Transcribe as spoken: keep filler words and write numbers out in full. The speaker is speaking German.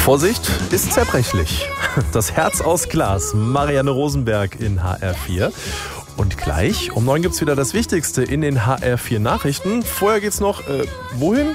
Vorsicht, ist zerbrechlich. Das Herz aus Glas, Marianne Rosenberg in H R vier. Und gleich um neun gibt's wieder das Wichtigste in den H R vier Nachrichten. Vorher geht's noch, äh, wohin?